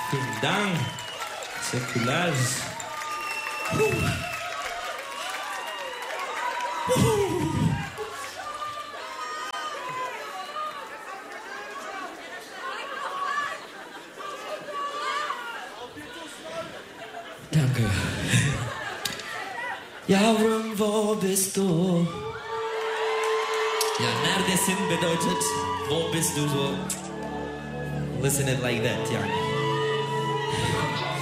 Vielen Dank. Säkulars. Danke. Ja, Rum, wo bist du? Ja, neredesin bedeutet, wo bist du so? Listen it like that, ja.